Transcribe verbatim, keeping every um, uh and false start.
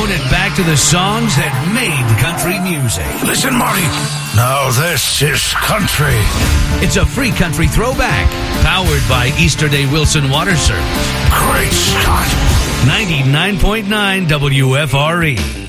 throwing it back to the songs that made country music. Listen, Marty. Now this is country. It's a free country throwback, powered by Easterday Wilson Water Service. Great Scott. ninety-nine point nine W F R E.